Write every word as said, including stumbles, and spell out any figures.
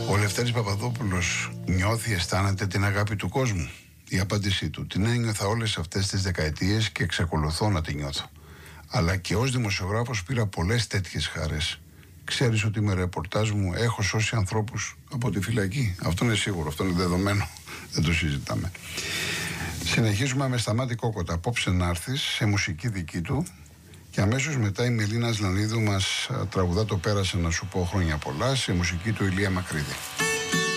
Ο Λευτέρης Παπαδόπουλος νιώθει, αισθάνεται την αγάπη του κόσμου? Η απάντησή του: την ένιωθα όλες αυτές τις δεκαετίες και εξακολουθώ να την νιώθω. Αλλά και ως δημοσιογράφος πήρα πολλές τέτοιες χαρές. Ξέρεις ότι με ρεπορτάζ μου έχω σώσει ανθρώπους από τη φυλακή. Αυτό είναι σίγουρο, αυτό είναι δεδομένο. Δεν το συζητάμε. Συνεχίζουμε με Σταμάτη Κόκοτα. Απόψε να έρθεις, σε μουσική δική του. Και αμέσως μετά η Μελίνα Ασλανίδου μας τραγουδά το «Πέρασε να σου πω χρόνια πολλά» σε μουσική του Ηλία Μακρύδη.